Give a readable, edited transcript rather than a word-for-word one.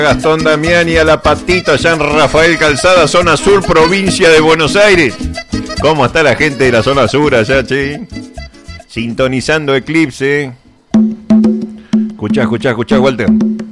Gastón Damián y a la Patita, San Rafael Calzada, zona sur, provincia de Buenos Aires. ¿Cómo está la gente de la zona sur allá, che? Sintonizando Eclipse. Escuchá, Walter.